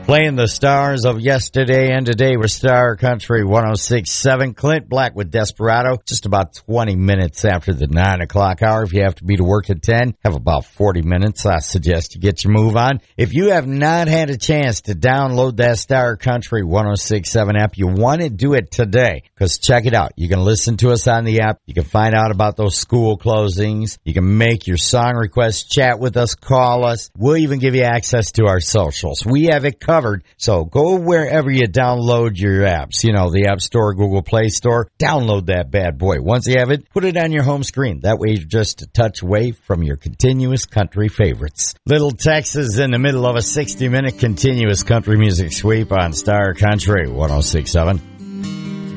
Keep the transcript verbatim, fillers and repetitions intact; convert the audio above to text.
Playing the stars of yesterday and today with Star Country one oh six point seven. Clint Black with Desperado. Just about twenty minutes after the nine o'clock hour. If you have to be to work at ten, have about forty minutes. I suggest you get your move on. If you have not had a chance to download that Star Country one oh six point seven app, you want to do it today. Because check it out. You can listen to us on the app. You can find out about those school closings. You can make your song requests, chat with us, call us. We'll even give you access to our socials. We have it covered. So go wherever you download your apps, you know, the App Store, Google Play Store, download that bad boy. Once you have it, put it on your home screen. That way you're just a touch away from your continuous country favorites. Little Texas in the middle of a sixty minute continuous country music sweep on Star Country one oh six point seven.